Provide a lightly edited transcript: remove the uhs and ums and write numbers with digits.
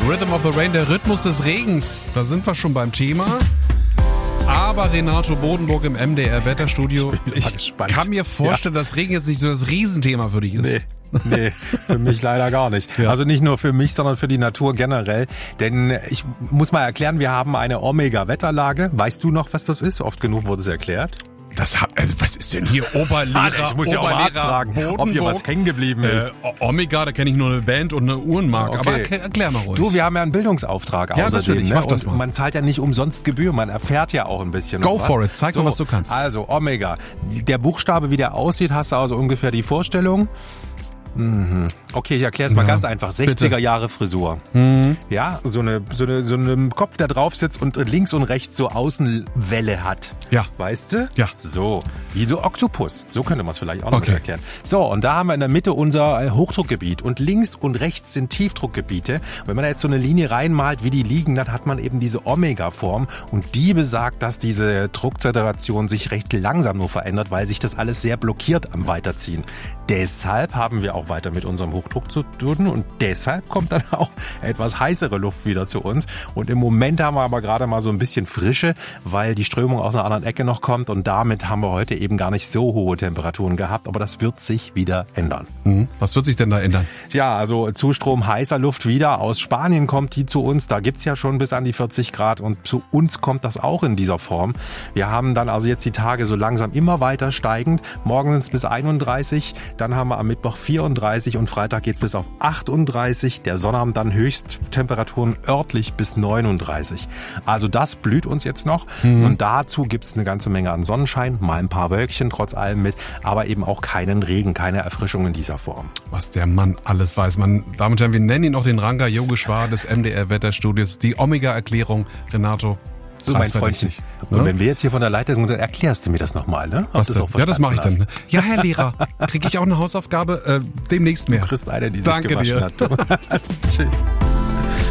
Rhythm of the Rain, der Rhythmus des Regens. Da sind wir schon beim Thema. Aber Renato Bodenburg im MDR-Wetterstudio, ich kann mir vorstellen, dass Regen jetzt nicht so das Riesenthema für dich ist. Nee, für mich leider gar nicht. Ja. Also nicht nur für mich, sondern für die Natur generell. Denn ich muss mal erklären, wir haben eine Omega-Wetterlage. Weißt du noch, was das ist? Oft genug wurde es erklärt. Was ist denn hier Oberlehrer? Ich muss ja auch mal fragen, ob hier was hängen geblieben ist. Omega, da kenne ich nur eine Band und eine Uhrenmarke. Okay. Aber erklär mal ruhig. Du, wir haben ja einen Bildungsauftrag außerdem. Natürlich, mach das mal. Und man zahlt ja nicht umsonst Gebühr, man erfährt ja auch ein bisschen. Go for it, zeig mal, was du kannst. Also Omega, der Buchstabe, wie der aussieht, hast du also ungefähr die Vorstellung. Okay, ich erkläre es mal ganz einfach. 60er Jahre Frisur. Ja, so eine Kopf, der drauf sitzt und links und rechts so Außenwelle hat. Ja. Weißt du? Ja. So, wie so Oktopus. So könnte man es vielleicht auch noch erklären. So, und da haben wir in der Mitte unser Hochdruckgebiet und links und rechts sind Tiefdruckgebiete. Und wenn man da jetzt so eine Linie reinmalt, wie die liegen, dann hat man eben diese Omega-Form und die besagt, dass diese Drucksatuation sich recht langsam nur verändert, weil sich das alles sehr blockiert am Weiterziehen. Deshalb haben wir auch weiter mit unserem Hochdruck zu tun und deshalb kommt dann auch etwas heißere Luft wieder zu uns. Und im Moment haben wir aber gerade mal so ein bisschen Frische, weil die Strömung aus einer anderen Ecke noch kommt und damit haben wir heute eben gar nicht so hohe Temperaturen gehabt, aber das wird sich wieder ändern. Was wird sich denn da ändern? Ja, also Zustrom heißer Luft wieder. Aus Spanien kommt die zu uns, da gibt's ja schon bis an die 40 Grad und zu uns kommt das auch in dieser Form. Wir haben dann also jetzt die Tage so langsam immer weiter steigend. Morgen sind's bis 31, dann haben wir am Mittwoch 34 und Freitag geht's bis auf 38. Der Sonnabend dann Höchsttemperaturen örtlich bis 39. Also das blüht uns jetzt noch und dazu gibt's eine ganze Menge an Sonnenschein, mal ein paar Wölkchen trotz allem mit, aber eben auch keinen Regen, keine Erfrischung in dieser Form. Was der Mann alles weiß. Damen und Herren, wir nennen ihn auch den Ranga Yogeshwar des MDR-Wetterstudios. Die Omega-Erklärung, Renato. So, mein Freundchen. Und wenn wir jetzt hier von der Leitung sind, dann erklärst du mir das nochmal, ne? Das mache ich dann. Ja, Herr Lehrer, kriege ich auch eine Hausaufgabe? Demnächst mehr. Du kriegst eine, die sich gewaschen hat. Tschüss.